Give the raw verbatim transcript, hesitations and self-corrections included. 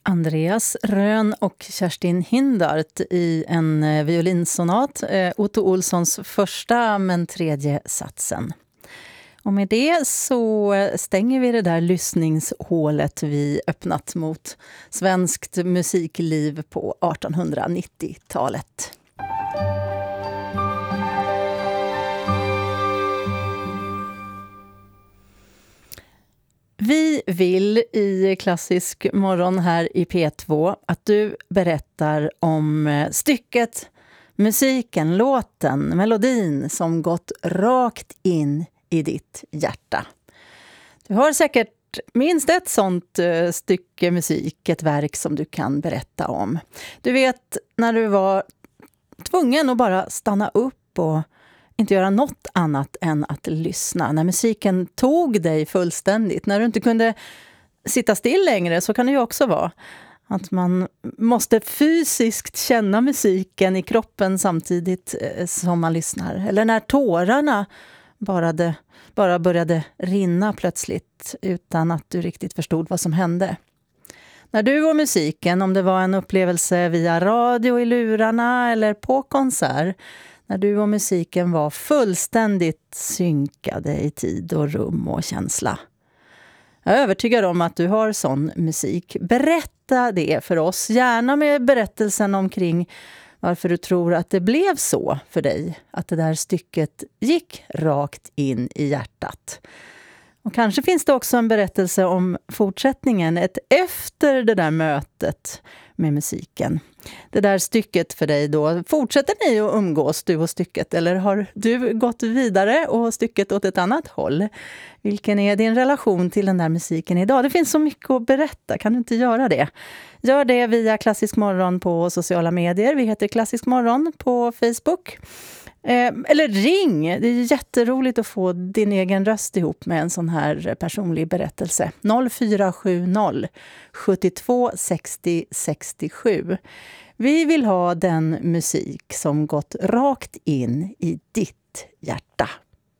Andreas Rön och Kerstin Hindart i en violinsonat, Otto Olssons första men tredje satsen. Och med det så stänger vi det där lyssningshålet vi öppnat mot svenskt musikliv på artonhundranittiotalet. Vi vill i Klassisk morgon här i P två att du berättar om stycket, musiken, låten, melodin som gått rakt in i ditt hjärta. Du har säkert minst ett sånt stycke musik, ett verk som du kan berätta om. Du vet när du var tvungen att bara stanna upp och inte göra något annat än att lyssna. När musiken tog dig fullständigt. När du inte kunde sitta still längre, så kan det ju också vara. Att man måste fysiskt känna musiken i kroppen samtidigt som man lyssnar. Eller när tårarna bara, de, bara började rinna plötsligt utan att du riktigt förstod vad som hände. När du och musiken, om det var en upplevelse via radio i lurarna eller på konsert, när du och musiken var fullständigt synkade i tid och rum och känsla. Jag är övertygad om att du har sån musik. Berätta det för oss, gärna med berättelsen omkring varför du tror att det blev så för dig. Att det där stycket gick rakt in i hjärtat. Och kanske finns det också en berättelse om fortsättningen, ett efter det där mötet med musiken. Det där stycket för dig då, fortsätter ni att umgås, du och stycket? Eller har du gått vidare och stycket åt ett annat håll? Vilken är din relation till den där musiken idag? Det finns så mycket att berätta, kan du inte göra det? Gör det via Klassisk morgon på sociala medier. Vi heter Klassisk morgon på Facebook. Eh, eller ring, det är jätteroligt att få din egen röst ihop med en sån här personlig berättelse. noll fyra sju noll sjuttiotvå sextio sextiosju. Vi vill ha den musik som gått rakt in i ditt hjärta.